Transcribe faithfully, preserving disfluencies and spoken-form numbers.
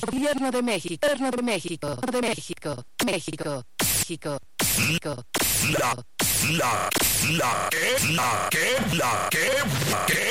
Gobierno de México, Gobierno de México, de México, México, México, México. La, la, la, que, la, que, la, que, la, que.